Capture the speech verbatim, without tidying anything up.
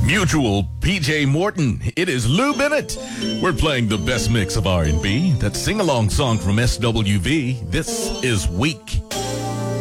Mutual, P J Morton. It is Lou Bennett. We're playing the best mix of R and B. That sing-along song from S W V. This is Weak.